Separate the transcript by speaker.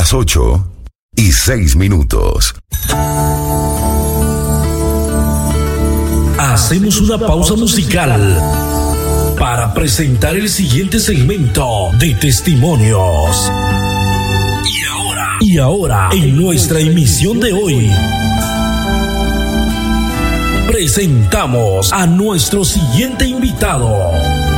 Speaker 1: las 8:06.
Speaker 2: Hacemos una pausa musical para presentar el siguiente segmento de testimonios. Y ahora, en nuestra emisión de hoy, presentamos a nuestro siguiente invitado.